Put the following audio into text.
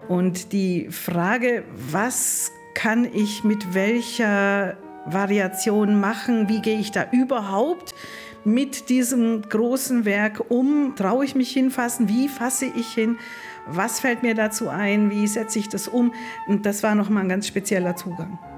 Und die Frage, was kann ich mit welcher Variation machen, wie gehe ich da überhaupt mit diesem großen Werk um, traue ich mich hinfassen, wie fasse ich hin, was fällt mir dazu ein, wie setze ich das um? Und das war nochmal ein ganz spezieller Zugang.